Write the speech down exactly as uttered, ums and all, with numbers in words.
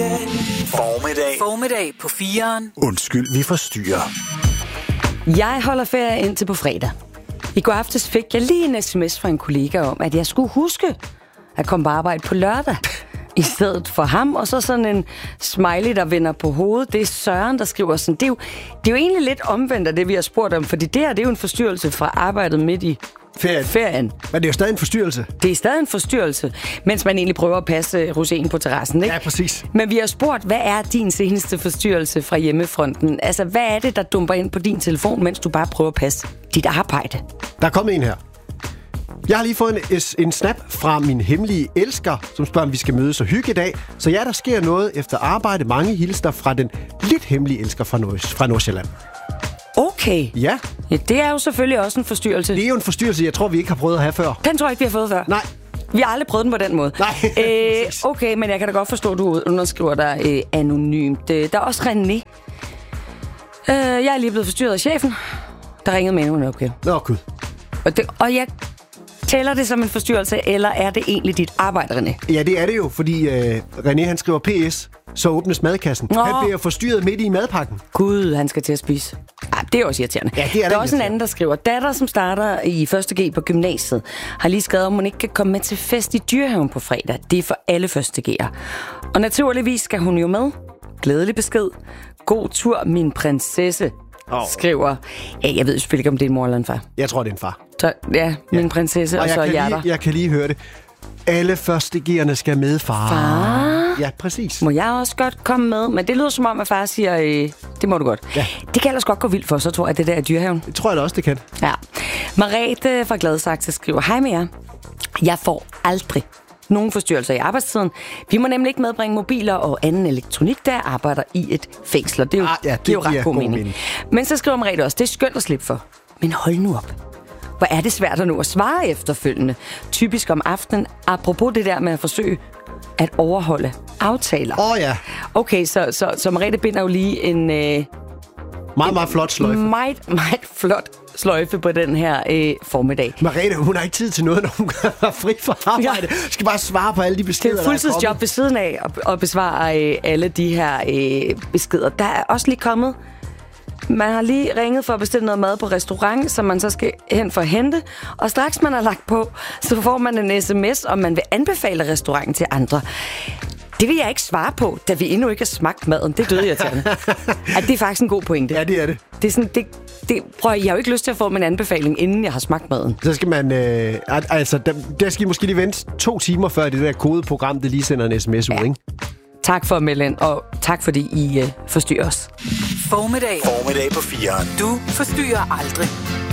Formiddag. Formiddag på fireren. Undskyld, vi forstyrrer. Jeg holder ferie indtil på fredag. I går aftes fik jeg lige en sms fra en kollega om, at jeg skulle huske at komme på arbejde på lørdag i stedet for ham. Og så sådan en smiley, der vender på hovedet. Det er Søren, der skriver sådan. Det er jo, det er jo egentlig lidt omvendt af det, vi har spurgt om. Fordi det her, det er jo en forstyrrelse fra arbejdet midt i ferien. ferien. Men det er jo stadig en forstyrrelse. Det er stadig en forstyrrelse, mens man egentlig prøver at passe rosinen på terrassen, ikke? Ja, præcis. Men vi har spurgt, hvad er din seneste forstyrrelse fra hjemmefronten? Altså, hvad er det, der dumper ind på din telefon, mens du bare prøver at passe dit arbejde? Der er kommet en her. Jeg har lige fået en, en snap fra min hemmelige elsker, som spørger, om vi skal mødes og hygge i dag. Så ja, der sker noget efter arbejde. Mange hilsner fra den lidt hemmelige elsker fra, Nord- fra Nordsjælland. Okay. Ja. Ja, det er jo selvfølgelig også en forstyrrelse. Det er jo en forstyrrelse, jeg tror, vi ikke har prøvet at have før. Den tror jeg ikke, vi har fået før. Nej. Vi har aldrig prøvet den på den måde. Nej. Æh, okay, men jeg kan da godt forstå, at du underskriver dig øh, anonymt. Der er også René. Øh, jeg er lige blevet forstyrret af chefen, der ringede med endnu en opgave. Nå, gud. Og, det, og jeg tæller det som en forstyrrelse, eller er det egentlig dit arbejde, René? Ja, det er det jo, fordi øh, René han skriver P S, så åbnes madkassen. Nå. Han bliver forstyrret midt i madpakken. Gud, han skal til at spise. Ej, det er også irriterende. Ja, det er der er også en anden, der skriver, datter, som starter i første G på gymnasiet, har lige skrevet, om hun ikke kan komme med til fest i Dyrehaven på fredag. Det er for alle første G'er. Og naturligvis skal hun jo med. Glædelig besked. God tur, min prinsesse. Oh. Skriver. Ja, jeg ved selvfølgelig ikke, om det er en mor eller en far. Jeg tror, det er en far. Så, ja, min ja. prinsesse, og, og så hjerter. Lige, jeg kan lige høre det. Alle første G'erne skal med, far. Far? Ja, præcis. Må jeg også godt komme med? Men det lyder som om, at far siger, øh, det må du godt. Ja. Det kan ellers godt gå vildt for, så tror jeg, det der er Dyrehaven. Det tror jeg da også, det kan. Ja. Merete fra Gladsaxe skriver, hej med jer. Jeg får aldrig nogen forstyrrelser i arbejdstiden. Vi må nemlig ikke medbringe mobiler og anden elektronik, der arbejder i et fængsel. Det er jo, ah, ja, det det er jo ret god mening. mening. Men så skriver Merete også, det er skønt at slippe for. Men hold nu op. Hvor er det svært at nå at svare efterfølgende. Typisk om aftenen. Apropos det der med at forsøge at overholde aftaler. Åh oh, ja. Okay, så, så, så Merete binder jo lige en... Øh, meget, meget flot sløjfe. Meget, meget flot sløjfe på den her øh, formiddag. Merete, hun har ikke tid til noget, når hun er fri fra arbejde. Ja. Skal bare svare på alle de beskeder, der er kommet. Det er fuldtidsjob ved siden af at, at besvare øh, alle de her øh, beskeder. Der er også lige kommet... Man har lige ringet for at bestille noget mad på restaurant, som man så skal hen for at hente. Og straks man har lagt på, så får man en sms, om man vil anbefale restauranten til andre. Det vil jeg ikke svare på, da vi endnu ikke har smagt maden. Det døde jeg til. At det er faktisk en god pointe. Ja, det er det. Det er sådan, det, det, prøv, jeg har jo ikke lyst til at få min anbefaling, inden jeg har smagt maden. Så skal man, øh, altså, der, der skal I måske lige vente to timer før det der kodeprogram, det lige sender en sms ud, ja. Ikke? Tak for at melde ind, og tak fordi I øh, forstyrrer os. Formiddag. Formiddag på fireren. Du forstyrrer aldrig.